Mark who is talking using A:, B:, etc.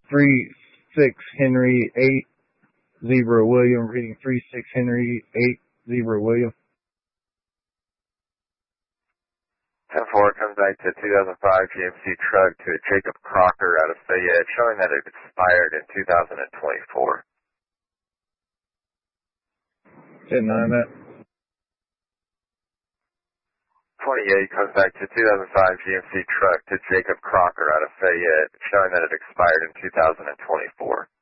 A: 36 Henry 80 William, reading 36 Henry 80 William.
B: 10-4 comes back to 2005 GMC truck to a Jacob Crocker out of Fayette, showing that it expired in 2024.
A: 10-9 that.
B: 28 comes back to 2005 GMC truck to Jacob Crocker out of Fayette, showing that it expired in 2024.